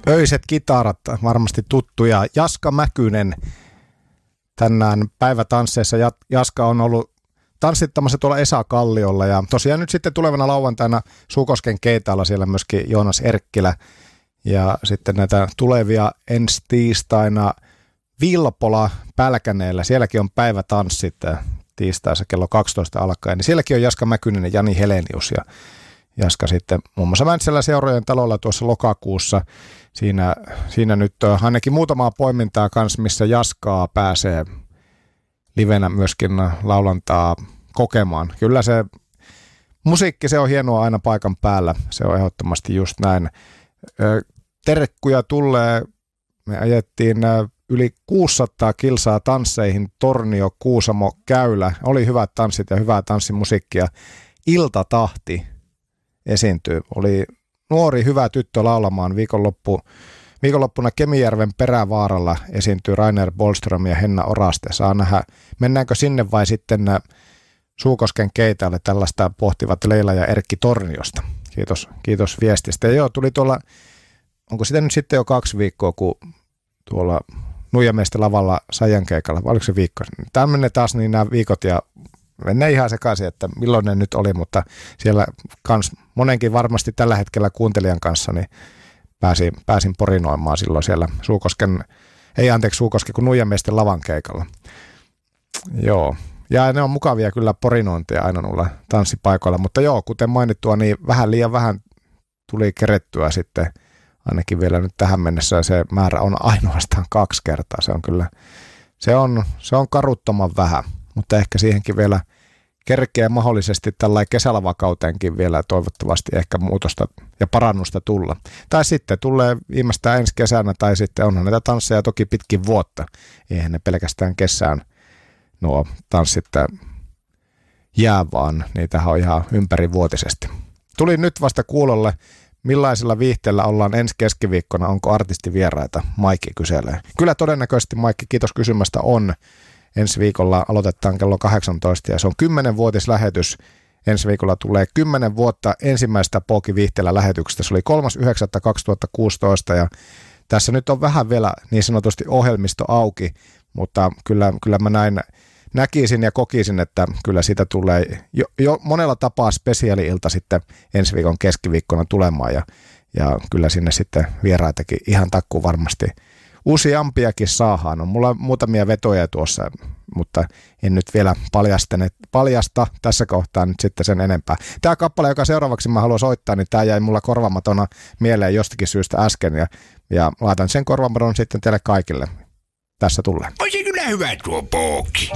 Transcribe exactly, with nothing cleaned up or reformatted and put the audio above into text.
Öiset kitarat, varmasti tuttuja. Jaska Mäkynen tänään päivätansseissa. Jaska on ollut tanssittamassa tuolla Esa Kalliolla ja tosiaan nyt sitten tulevana lauantaina Suukosken keitaalla siellä myöskin Joonas Erkkilä ja sitten näitä tulevia ensi tiistaina Vilpola Pälkäneellä. Sielläkin on päivätanssit tiistaissa kello kaksitoista alkaen. Niin sielläkin on Jaska Mäkynen ja Jani Helenius ja Jaska sitten muun muassa Mäntsälän seurojen talolla tuossa lokakuussa. Siinä, siinä nyt on ainakin muutamaa poimintaa kanssa, missä Jaskaa pääsee livenä myöskin laulantaa kokemaan. Kyllä se musiikki, se on hienoa aina paikan päällä. Se on ehdottomasti just näin. Terkkuja tulee. Me ajettiin yli kuusisataa kilsaa tansseihin Tornio, Kuusamo, Käylä. Oli hyvät tanssit ja hyvää tanssimusiikkia. Iltatahti esiintyy. Oli nuori hyvä tyttö laulamaan viikonloppu. Viikonloppuna Kemijärven Perävaaralla esiintyy Rainer Bollström ja Henna Oraste. Saa nähdä, mennäänkö sinne vai sitten Suukosken keitaalle. Tällaista pohtivat Leila ja Erkki Torniosta. Kiitos, kiitos viestistä. Ja joo, tuli tuolla, onko sitä nyt sitten jo kaksi viikkoa, kun tuolla Nuijamiesten lavalla Sajan keikalla, vai oliko se viikko? Tämä menee taas niin nämä viikot ja mennään ihan sekaisin, että milloin ne nyt oli, mutta siellä kans monenkin varmasti tällä hetkellä kuuntelijan kanssa niin pääsin, pääsin porinoimaan silloin siellä Suukosken, ei anteeksi Suukosken, kun Nuijamiesten lavan keikalla. Joo, ja ne on mukavia kyllä porinointia aina noilla tanssipaikoilla, mutta joo, kuten mainittua, niin vähän liian vähän tuli kerettyä sitten, ainakin vielä nyt tähän mennessä se määrä on ainoastaan kaksi kertaa, se on kyllä, se on, se on karuttoman vähän, mutta ehkä siihenkin vielä kerkeä mahdollisesti tällainen kesälavakauteenkin vielä toivottavasti ehkä muutosta ja parannusta tulla. Tai sitten tulee viimeistään ensi kesänä, tai sitten onhan näitä tansseja toki pitkin vuotta. Eihän ne pelkästään kesään nuo tanssit jää, vaan niitähän on ihan ympärivuotisesti. Tuli nyt vasta kuulolle, millaisella viihteellä ollaan ensi keskiviikkona, onko artistivieraita, Maikki kyselee. Kyllä todennäköisesti, Maikki, kiitos kysymästä, on. Ensi viikolla aloitetaan kello kahdeksantoista ja se on kymmenvuotislähetys. Ensi viikolla tulee kymmenen vuotta ensimmäistä Pooki-viihteellä lähetyksestä. Se oli kolmas yhdeksättä kaksituhattakuusitoista ja tässä nyt on vähän vielä niin sanotusti ohjelmisto auki, mutta kyllä, kyllä mä näin näkisin ja kokisin, että kyllä siitä tulee jo, jo monella tapaa spesiaali-ilta sitten ensi viikon keskiviikkona tulemaan ja, ja kyllä sinne sitten vieraitakin ihan takkuun varmasti useampiakin saadaan. On mulla muutamia vetoja tuossa, mutta en nyt vielä paljasta tässä kohtaa nyt sitten sen enempää. Tämä kappale, joka seuraavaksi mä haluan soittaa, niin tämä jäi mulla korvamatona mieleen jostakin syystä äsken ja, ja laitan sen korvamaton sitten teille kaikille. Tässä tulee. On se kyllä hyvä tuo Pooki.